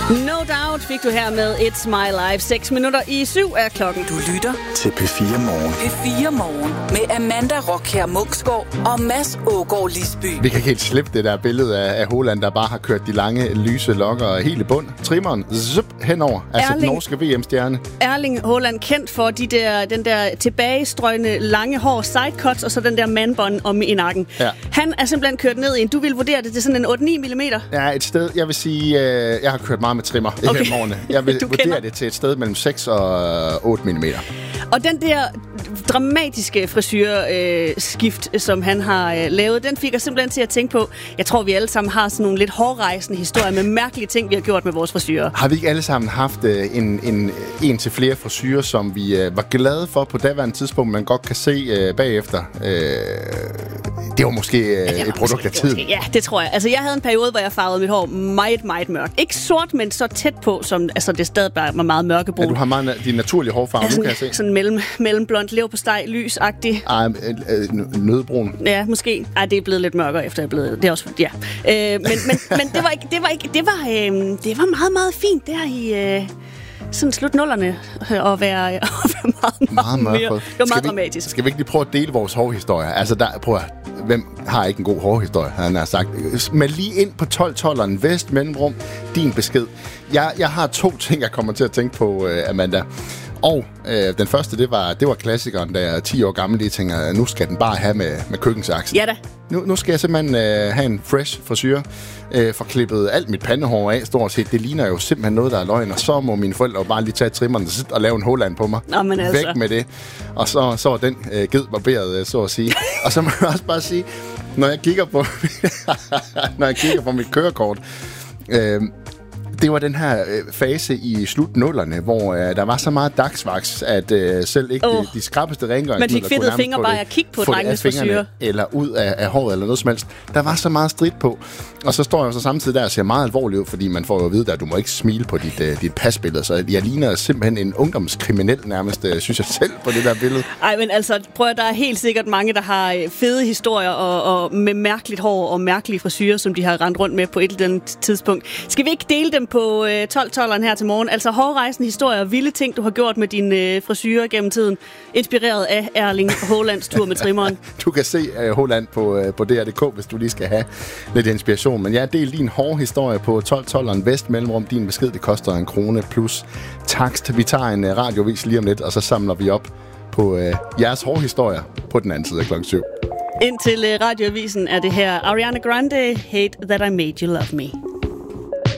No Doubt fik du her med It's My Life. 6 minutter i 7 er klokken. Du lytter til P4 Morgen. P4 Morgen med Amanda Rockher Munksgaard og Mads Ågaard Lisby. Vi kan ikke helt slippe det der billede af Haaland, der bare har kørt de lange, lyse lokker helt i bund. Trimmeren, zup, henover. Altså den norske VM-stjerne. Erling Haaland kendt for den der tilbagestrøgende lange hår, sidecuts, og så den der manbånd om i nakken. Ja. Han er simpelthen kørt ned i en. Du vil vurdere det til sådan en 8-9 mm? Ja, et sted, jeg vil sige, jeg har kørt meget med trimmer i morgenen. Jeg vil vurdere det til et sted mellem 6 og 8 mm. Og den der dramatiske frisyrskift, som han har lavet, den fik jeg simpelthen til at tænke på. Jeg tror, vi alle sammen har sådan nogle lidt hårdrejsende historier med mærkelige ting, vi har gjort med vores frisyrer. Har vi ikke alle sammen haft en til flere frisyrer, som vi var glade for på daværende tidspunkt, man godt kan se bagefter? Det var måske et produkt af tiden. Ja, det tror jeg. Altså, jeg havde en periode, hvor jeg farvede mit hår meget, meget mørkt. Ikke sort, men så tæt på, som det stadig var meget mørkebrun. Ja, du har meget din naturlige hårfarve, nu kan jeg se. Sådan mellemblond, leverpostej, lysagtig. Nødbrun. Ja, måske. Ej, det er blevet lidt mørkere, efter jeg er blevet. Det er også, ja. Men det var meget, meget fint der i sådan slutnullerne at være meget mørkere. Det var meget dramatisk. Skal vi ikke lige prøve at dele vores hårhistorie? Altså, hvem har ikke en god hårhistorie, han har sagt. Men lige ind på 12-12'eren, vest, mellemrum, din besked. Jeg har 2 ting, jeg kommer til at tænke på, Amanda. Og den første, det var klassikeren, da jeg er 10 år gammel. Jeg tænker, nu skal den bare have med køkkensaksen. Ja da. Nu skal jeg simpelthen have en fresh frisyr. Få klippet alt mit pandehår af, stort set. Det ligner jo simpelthen noget, der er løgn. Og så må mine forældre bare lige tage trimmeren og lave en Haaland på mig. Væk med det. Og så var den ged barberet, så at sige. Og så må jeg også bare sige, når jeg kigger på mit kørekort, det var den her fase i slut-nullerne, hvor der var så meget dagsvaks, at selv ikke de skrappeste rengøringsmidler man fik fedtede fingre bare at kigge på drengenes frisyrer. Eller ud af håret eller noget som helst. Der var så meget stridt på. Og så står jeg så samtidig der og ser meget alvorligt ud, fordi man får jo at vide, at du må ikke smile på dit pasbillede. Så jeg ligner simpelthen en ungdomskriminel nærmest, synes jeg selv, på det der billede. Ej, men altså, prøv at der er helt sikkert mange, der har fede historier og med mærkeligt hår og mærkelige frisyrer, som de har rendt rundt med på et eller andet tidspunkt. Skal vi ikke dele dem på 12-12'eren her til morgen? Altså hårdrejsende historier og vilde ting, du har gjort med dine frisyrer gennem tiden. Inspireret af Erling Haalands tur med trimmeren. Du kan se Haaland på DR.dk, hvis du lige skal have lidt inspiration. Men ja, del din hårde historie på 12-12'eren vest mellemrum. Din besked, det koster 1 krone plus takst. Vi tager en radiovis lige om lidt, og så samler vi op på jeres hårde historier på den anden side af klokken 7. Indtil radioavisen er det her Ariana Grande, Hate That I Made You Love Me.